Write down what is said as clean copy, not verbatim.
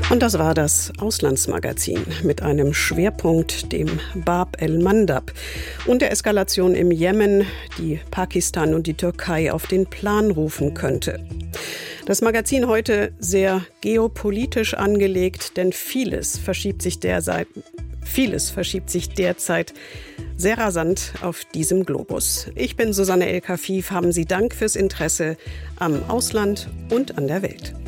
Und das war das Auslandsmagazin mit einem Schwerpunkt, dem Bab el-Mandab, und der Eskalation im Jemen, die Pakistan und die Türkei auf den Plan rufen könnte. Das Magazin heute sehr geopolitisch angelegt, denn vieles verschiebt sich derzeit sehr rasant auf diesem Globus. Ich bin Susanne El-Kafif. Haben Sie Dank fürs Interesse am Ausland und an der Welt.